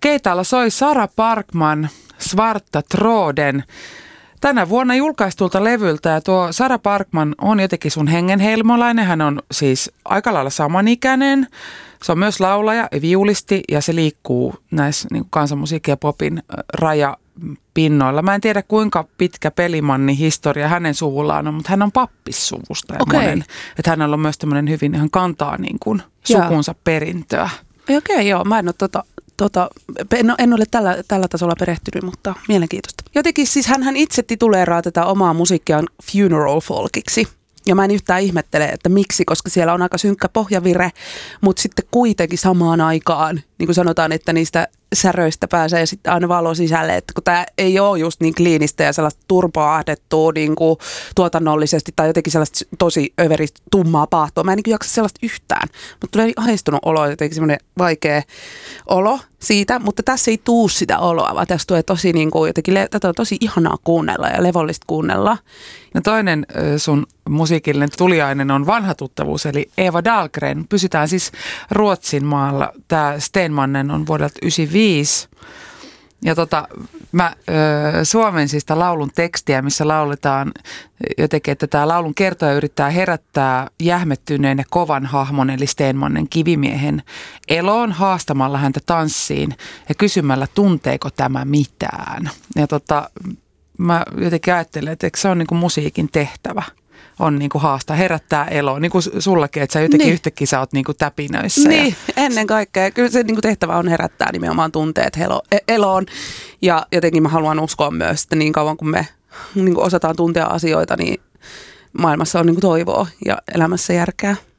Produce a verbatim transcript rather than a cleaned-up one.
Okei, täällä soi Sara Parkman, Svarta tråden. Tänä vuonna julkaistulta levyltä, ja tuo Sara Parkman on jotenkin sun hengenheimolainen. Hän on siis aika lailla samanikäinen. Se on myös laulaja ja viulisti, ja se liikkuu näissä niin kuin kansanmusiikin ja popin rajapinnoilla. Mä en tiedä, kuinka pitkä pelimanni historia hänen suvullaan on, mutta hän on pappissuvusta. Okei. Monen, että hänellä on myös tämmöinen hyvin, hän kantaa niin kuin sukunsa perintöä. Okei, okay, joo. Mä en ole tota... Tota, en, en ole tällä, tällä tasolla perehtynyt, mutta mielenkiintoista. Jotenkin siis hänhän itse tituleeraa tätä omaa musiikkiaan funeral folkiksi. Ja mä en yhtään ihmettele, että miksi, koska siellä on aika synkkä pohjavire, mutta sitten kuitenkin samaan aikaan, niin kuin sanotaan, että niistä säröistä pääsee sitten aina valo sisälle, että kun tämä ei ole just niin kliinistä ja sellaista turpoahdettua niin kuin tuotannollisesti tai jotenkin sellaista tosi överistä tummaa paahtoa. Mä en niin kuin jaksa sellaista yhtään, mutta tulee ahdistunut olo, jotenkin semmoinen vaikea olo siitä, mutta tässä ei tuu sitä oloa, vaan tässä tulee tosi niin kuin jotenkin, tätä on tosi ihanaa kuunnella ja levollista kuunnella. No toinen sun musiikillinen tuliainen on vanha tuttavuus, eli Eva Dahlgren. Pysytään siis Ruotsin maalla. Tämä Stenmannen on vuodelta yhdeksänkymmentäviisi. Ja tota, mä ö, suomensin sitä laulun tekstiä, missä lauletaan jotenkin, että tämä laulun kertoja yrittää herättää jähmettyneen ja kovan hahmon, eli Stenmannen kivimiehen eloon haastamalla häntä tanssiin ja kysymällä, tunteeko tämä mitään. Ja tota, mä jotenkin ajattelen, että se on niin kuin musiikin tehtävä. On niin kuin haastaa, herättää eloon, niin kuin sullakin, että sä jotenkin niin. Yhtäkkiä sä oot niin kuin täpinöissä. Niin, ja ennen kaikkea. Kyllä se niin kuin tehtävä on herättää nimenomaan tunteet helo, eloon. Ja jotenkin mä haluan uskoa myös, että niin kauan kun me niin kuin osataan tuntea asioita, niin maailmassa on niin kuin toivoa ja elämässä järkeä.